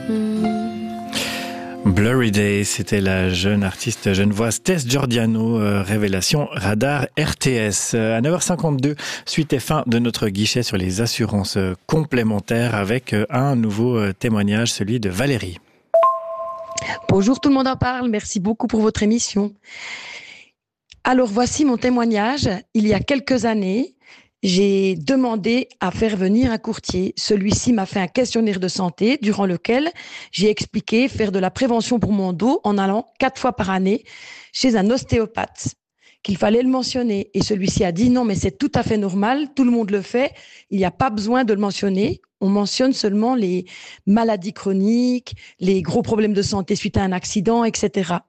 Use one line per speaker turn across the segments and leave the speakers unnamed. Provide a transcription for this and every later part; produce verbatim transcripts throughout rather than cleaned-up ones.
Blurry Day, c'était la jeune artiste genevoise Tess Giordiano, euh, révélation Radar R T S. À neuf heures cinquante-deux, suite et fin de notre guichet sur les assurances complémentaires avec un nouveau témoignage, celui de Valérie.
Bonjour, tout le monde en parle. Merci beaucoup pour votre émission. Alors, voici mon témoignage. Il y a quelques années, j'ai demandé à faire venir un courtier. Celui-ci m'a fait un questionnaire de santé durant lequel j'ai expliqué faire de la prévention pour mon dos en allant quatre fois par année chez un ostéopathe, qu'il fallait le mentionner. Et celui-ci a dit non, mais c'est tout à fait normal, tout le monde le fait, il n'y a pas besoin de le mentionner. On mentionne seulement les maladies chroniques, les gros problèmes de santé suite à un accident, et cetera.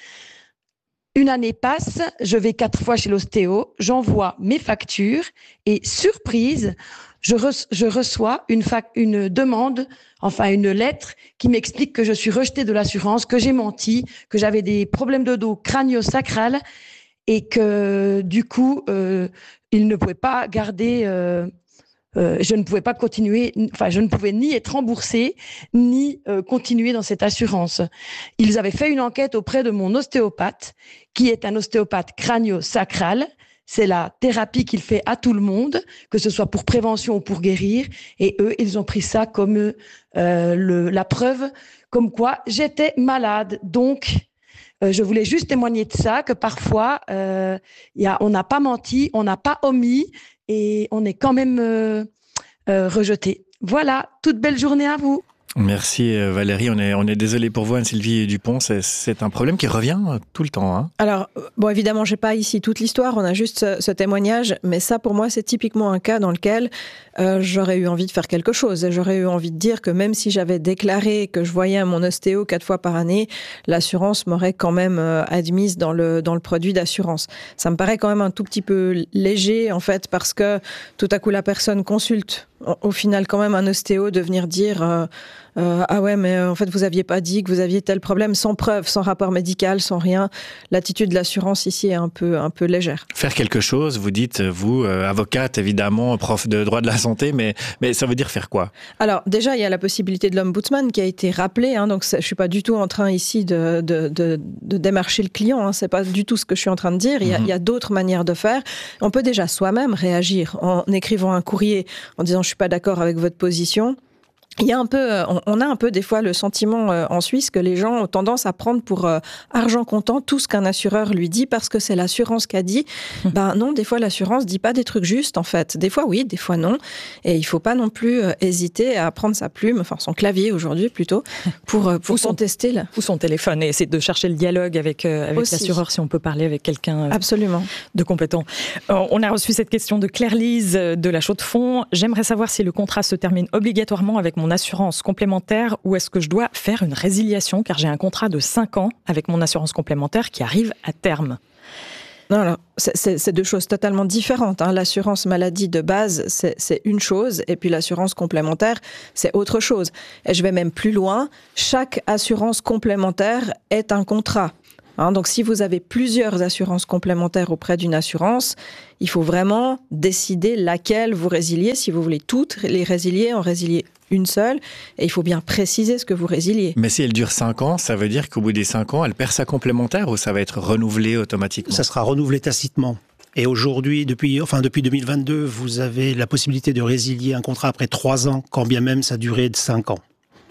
Une année passe, je vais quatre fois chez l'ostéo, j'envoie mes factures et surprise, je, re- je reçois une, fac- une demande, enfin une lettre qui m'explique que je suis rejetée de l'assurance, que j'ai menti, que j'avais des problèmes de dos crânio-sacral et que du coup, euh, ils ne pouvaient pas garder... Euh, Euh, je ne pouvais pas continuer, enfin, je ne pouvais ni être remboursée, ni euh, continuer dans cette assurance. Ils avaient fait une enquête auprès de mon ostéopathe, qui est un ostéopathe crânio-sacral. C'est la thérapie qu'il fait à tout le monde, que ce soit pour prévention ou pour guérir. Et eux, ils ont pris ça comme euh, le, la preuve, comme quoi j'étais malade. Donc, euh, je voulais juste témoigner de ça, que parfois, euh, y a, on n'a pas menti, on n'a pas omis, et on est quand même euh, euh, rejeté. Voilà, toute belle journée à vous.
Merci Valérie, on est, on est désolé pour vous Anne-Sylvie Dupont, c'est, c'est un problème qui revient tout le temps. Hein.
Alors, bon évidemment, j'ai pas ici toute l'histoire, on a juste ce, ce témoignage, mais ça pour moi c'est typiquement un cas dans lequel euh, j'aurais eu envie de faire quelque chose. J'aurais eu envie de dire que même si j'avais déclaré que je voyais mon ostéo quatre fois par année, l'assurance m'aurait quand même euh, admise dans le, dans le produit d'assurance. Ça me paraît quand même un tout petit peu léger en fait, parce que tout à coup la personne consulte au final quand même un ostéo de venir dire euh, euh, ah ouais mais en fait vous aviez pas dit que vous aviez tel problème, sans preuve, sans rapport médical, sans rien. L'attitude de l'assurance ici est un peu un peu légère.
Faire quelque chose, vous dites vous euh, avocate évidemment, prof de droit de la santé, mais mais ça veut dire faire quoi?
Alors déjà il y a la possibilité de l'ombudsman qui a été rappelée, hein, donc je suis pas du tout en train ici de de de, de démarcher le client, hein, c'est pas du tout ce que je suis en train de dire. Il y a, mm-hmm. il y a d'autres manières de faire. On peut déjà soi-même réagir en écrivant un courrier en disant je suis pas d'accord avec votre position. Il y a un peu, on a un peu des fois le sentiment en Suisse que les gens ont tendance à prendre pour argent comptant tout ce qu'un assureur lui dit parce que c'est l'assurance qui a dit. Ben non, des fois l'assurance dit pas des trucs justes en fait. Des fois oui, des fois non. Et il faut pas non plus hésiter à prendre sa plume, enfin son clavier aujourd'hui plutôt, pour pour
son,
contester là.
Ou son téléphone et essayer de chercher le dialogue avec avec Aussi. l'assureur si on peut parler avec quelqu'un.
Absolument.
De compétent. On a reçu cette question de Claire-Lise de la Chaux-de-Fonds. J'aimerais savoir si le contrat se termine obligatoirement avec mon assurance complémentaire ou est-ce que je dois faire une résiliation car j'ai un contrat de cinq ans avec mon assurance complémentaire qui arrive à terme.
Non, alors, c'est, c'est, c'est deux choses totalement différentes. Hein. L'assurance maladie de base, c'est, c'est une chose, et puis l'assurance complémentaire, c'est autre chose. Et je vais même plus loin. Chaque assurance complémentaire est un contrat. Hein, donc, si vous avez plusieurs assurances complémentaires auprès d'une assurance, il faut vraiment décider laquelle vous résiliez. Si vous voulez toutes les résilier, en résilier une seule. Et il faut bien préciser ce que vous résiliez.
Mais si elle dure cinq ans, ça veut dire qu'au bout des cinq ans, elle perd sa complémentaire ou ça va être renouvelé automatiquement?
Ça sera renouvelé tacitement. Et aujourd'hui, depuis, enfin, depuis deux mille vingt-deux, vous avez la possibilité de résilier un contrat après trois ans, quand bien même sa durée est de cinq ans.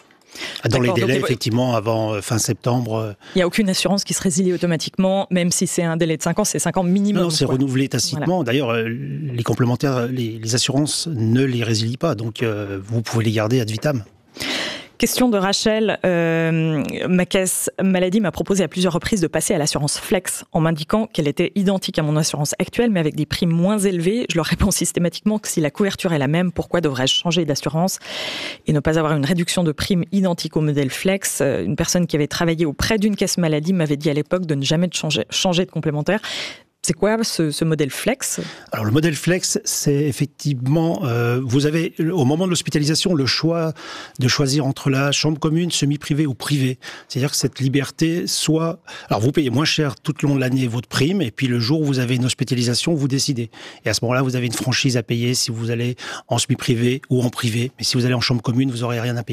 Dans D'accord, les délais, donc, effectivement, avant euh, fin septembre.
Il n'y a aucune assurance qui se résilie automatiquement, même si c'est un délai de cinq ans, c'est cinq ans minimum.
Non, c'est
quoi.
renouvelé tacitement. Voilà. D'ailleurs, euh, les complémentaires, les, les assurances ne les résilient pas, donc euh, vous pouvez les garder ad vitam.
Question de Rachel. Euh, ma caisse maladie m'a proposé à plusieurs reprises de passer à l'assurance Flex en m'indiquant qu'elle était identique à mon assurance actuelle mais avec des primes moins élevées. Je leur réponds systématiquement que si la couverture est la même, pourquoi devrais-je changer d'assurance et ne pas avoir une réduction de primes identique au modèle Flex? Une personne qui avait travaillé auprès d'une caisse maladie m'avait dit à l'époque de ne jamais de changer, changer de complémentaire. C'est quoi ce, ce modèle Flex?
Alors le modèle Flex, c'est effectivement, euh, vous avez au moment de l'hospitalisation le choix de choisir entre la chambre commune, semi-privée ou privée. C'est-à-dire que cette liberté, soit, alors vous payez moins cher tout le long de l'année votre prime, et puis le jour où vous avez une hospitalisation, vous décidez. Et à ce moment-là, vous avez une franchise à payer si vous allez en semi-privé ou en privé. Mais si vous allez en chambre commune, vous n'aurez rien à payer.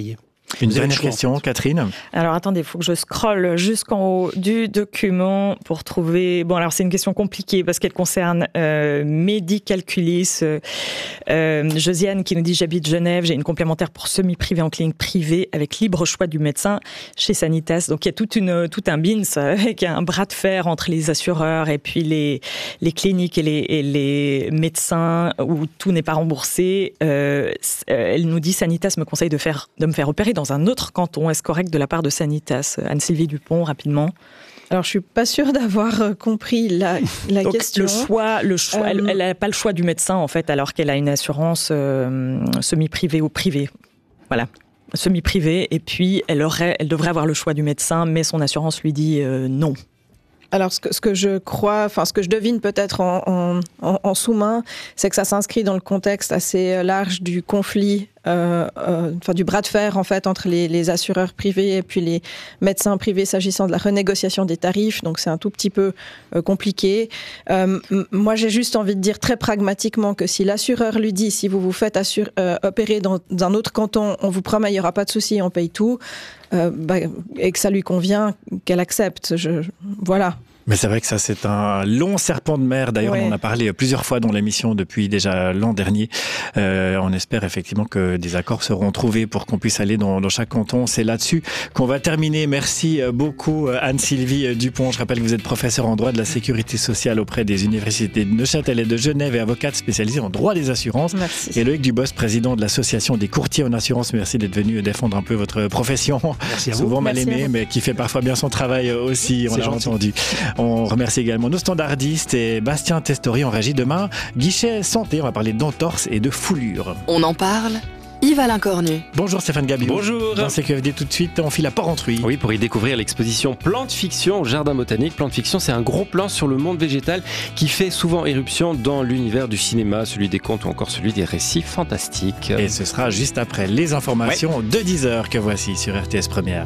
Une dernière question, Catherine.
Alors attendez, il faut que je scrolle jusqu'en haut du document pour trouver... Bon, alors c'est une question compliquée parce qu'elle concerne euh, Medicalculis. Euh, euh, Josiane qui nous dit « J'habite Genève, j'ai une complémentaire pour semi-privé en clinique privée avec libre choix du médecin chez Sanitas. » Donc il y a toute une, tout un bins avec un bras de fer entre les assureurs et puis les, les cliniques et les, et les médecins où tout n'est pas remboursé. Euh, elle nous dit « Sanitas me conseille de, faire, de me faire opérer dans un autre canton. » Est-ce correct de la part de Sanitas? Anne-Sylvie Dupont, rapidement.
Alors, je suis pas sûre d'avoir compris la, la
Donc,
question.
Le choix, le choix, euh... elle n'a pas le choix du médecin, en fait, alors qu'elle a une assurance euh, semi-privée ou privée. Voilà. Semi-privée. Et puis, elle, aurait, elle devrait avoir le choix du médecin, mais son assurance lui dit euh, non.
Alors, ce que, ce que je crois, enfin, ce que je devine peut-être en, en, en, en sous-main, c'est que ça s'inscrit dans le contexte assez large du conflit, euh, euh, enfin, du bras de fer, en fait, entre les, les assureurs privés et puis les médecins privés s'agissant de la renégociation des tarifs. Donc, c'est un tout petit peu euh, compliqué. Euh, m- moi, j'ai juste envie de dire très pragmatiquement que si l'assureur lui dit, si vous vous faites assure, euh, opérer dans, dans un autre canton, on vous promet, il n'y aura pas de souci, on paye tout, euh, bah, et que ça lui convient, qu'elle accepte. Je, je, voilà.
Mais c'est vrai que ça, c'est un long serpent de mer. D'ailleurs, ouais. On en a parlé plusieurs fois dans l'émission depuis déjà l'an dernier. Euh, on espère effectivement que des accords seront trouvés pour qu'on puisse aller dans, dans chaque canton. C'est là-dessus qu'on va terminer. Merci beaucoup Anne-Sylvie Dupont. Je rappelle que vous êtes professeure en droit de la sécurité sociale auprès des universités de Neuchâtel et de Genève et avocate spécialisée en droit des assurances.
Merci.
Et Loïc Dubos, président de l'association des courtiers en assurance. Merci d'être venu défendre un peu votre profession.
Merci à vous.
Souvent mal
Merci
aimée, mais qui fait parfois bien son travail aussi. On
C'est
l'a
gentil.
entendu. On remercie également nos standardistes et Bastien Testori en régie. Demain, guichet santé, on va parler d'entorse et de foulure.
On en parle, Yves-Alain Cornu.
Bonjour Stéphane Gabiot.
Bonjour.
Dans C Q F D tout de suite, on file à Port-Entruy.
Oui, pour y découvrir l'exposition Plantes Fiction au Jardin Botanique. Plantes Fiction, c'est un gros plan sur le monde végétal qui fait souvent éruption dans l'univers du cinéma, celui des contes ou encore celui des récits fantastiques.
Et ce sera juste après les informations ouais. de dix heures que voici sur R T S Première.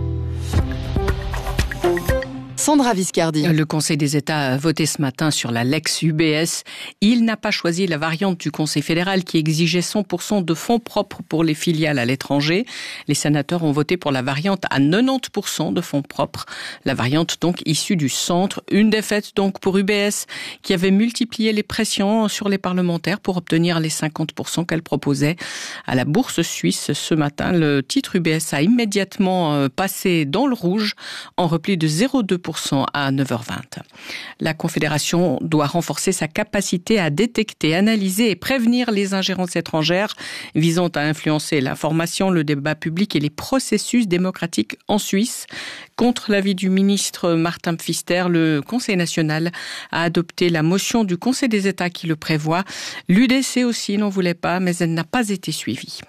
Sandra Viscardi.
Le Conseil des États a voté ce matin sur la Lex U B S. Il n'a pas choisi la variante du Conseil fédéral qui exigeait cent pour cent de fonds propres pour les filiales à l'étranger. Les sénateurs ont voté pour la variante à quatre-vingt-dix pour cent de fonds propres. La variante donc issue du centre. Une défaite donc pour U B S qui avait multiplié les pressions sur les parlementaires pour obtenir les cinquante pour cent qu'elle proposait. À la bourse suisse ce matin, le titre U B S a immédiatement passé dans le rouge en repli de zéro virgule deux pour cent à neuf heures vingt. La Confédération doit renforcer sa capacité à détecter, analyser et prévenir les ingérences étrangères visant à influencer l'information, le débat public et les processus démocratiques en Suisse. Contre l'avis du ministre Martin Pfister, le Conseil national a adopté la motion du Conseil des États qui le prévoit. L'U D C aussi n'en voulait pas, mais elle n'a pas été suivie.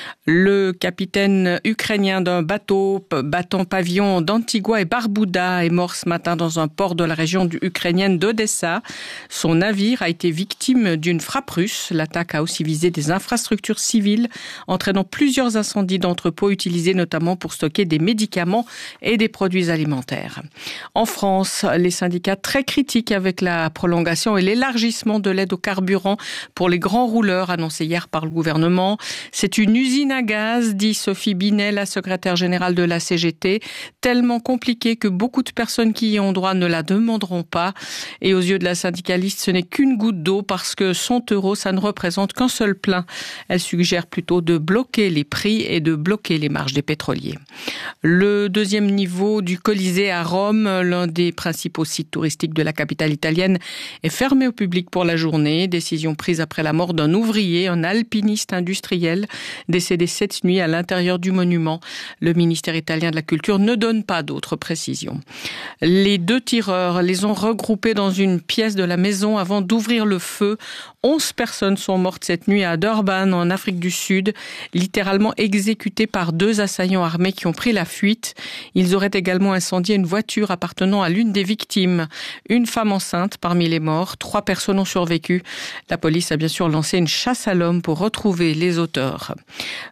Le capitaine ukrainien d'un bateau battant pavillon d'Antigua et Barbuda est mort ce matin dans un port de la région ukrainienne d'Odessa. Son navire a été victime d'une frappe russe. L'attaque a aussi visé des infrastructures civiles, entraînant plusieurs incendies d'entrepôts utilisés notamment pour stocker des médicaments et des produits alimentaires. En France, les syndicats très critiques avec la prolongation et l'élargissement de l'aide au carburant pour les grands rouleurs annoncé hier par le gouvernement. C'est une usine à gaz, dit Sophie Binet, la secrétaire générale de la C G T, tellement compliquée que beaucoup de personnes qui y ont droit ne la demanderont pas. Et aux yeux de la syndicaliste, ce n'est qu'une goutte d'eau parce que cent euros, ça ne représente qu'un seul plein. Elle suggère plutôt de bloquer les prix et de bloquer les marges des pétroliers. Le deuxième niveau du Colisée à Rome, l'un des principaux sites touristiques de la capitale italienne, est fermé au public pour la journée. Décision prise après la mort d'un ouvrier, un alpiniste industriel, décédé cette nuit à l'intérieur du monument. Le ministère italien de la Culture ne donne pas d'autres précisions. Les deux tireurs les ont regroupés dans une pièce de la maison avant d'ouvrir le feu. Onze personnes sont mortes cette nuit à Durban, en Afrique du Sud, littéralement exécutées par deux assaillants armés qui ont pris la fuite. Ils auraient également incendié une voiture appartenant à l'une des victimes. Une femme enceinte parmi les morts. Trois personnes ont survécu. La police a bien sûr lancé une chasse à l'homme pour retrouver les auteurs.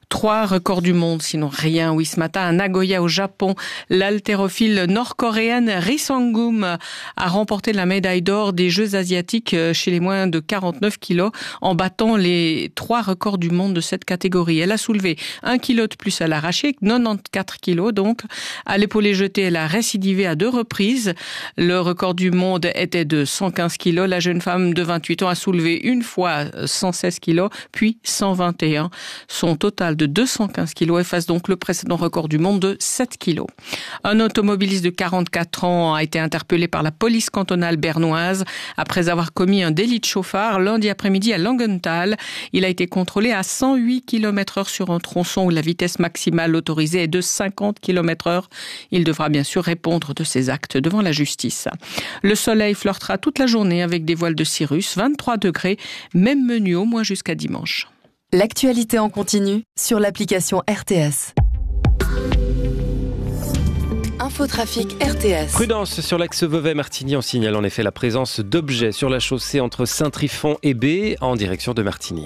Trois records du monde, sinon rien. Oui, ce matin, à Nagoya, au Japon, l'haltérophile nord-coréenne Ri Sang-gum a remporté la médaille d'or des Jeux asiatiques chez les moins de quarante-neuf kilos en battant les trois records du monde de cette catégorie. Elle a soulevé un kilo de plus à l'arraché, quatre-vingt-quatorze kilos donc. À l'épaulé jeté, elle a récidivé à deux reprises. Le record du monde était de cent quinze kilos. La jeune femme de vingt-huit ans a soulevé une fois cent seize kilos, puis cent vingt et un. Son total de deux cent quinze kilos efface donc le précédent record du monde de sept kilos. Un automobiliste de quarante-quatre ans a été interpellé par la police cantonale bernoise après avoir commis un délit de chauffard lundi après-midi à Langenthal. Il a été contrôlé à cent huit kilomètres heure sur un tronçon où la vitesse maximale autorisée est de cinquante kilomètres heure. Il devra bien sûr répondre de ses actes devant la justice. Le soleil flirtera toute la journée avec des voiles de cirrus, vingt-trois degrés, même menu au moins jusqu'à dimanche.
L'actualité en continu sur l'application R T S. Infotrafic R T S.
Prudence sur l'axe Vevey-Martigny. On signale en effet la présence d'objets sur la chaussée entre Saint-Trifon et B en direction de Martigny.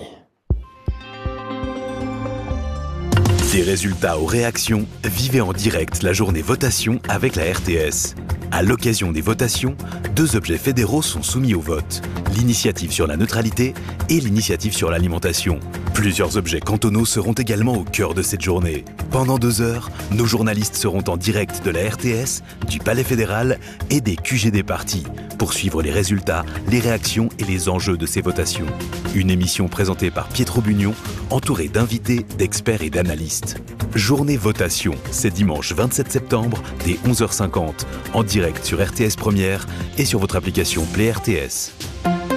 Des résultats aux réactions, vivez en direct la journée votation avec la R T S. À l'occasion des votations, deux objets fédéraux sont soumis au vote. L'initiative sur la neutralité et l'initiative sur l'alimentation. Plusieurs objets cantonaux seront également au cœur de cette journée. Pendant deux heures, nos journalistes seront en direct de la R T S, du Palais fédéral et des Q G des partis pour suivre les résultats, les réactions et les enjeux de ces votations. Une émission présentée par Pietro Bugnon, entourée d'invités, d'experts et d'analystes. Journée votation, c'est dimanche vingt-sept septembre dès onze heures cinquante, en direct sur R T S Première et sur votre application Play R T S.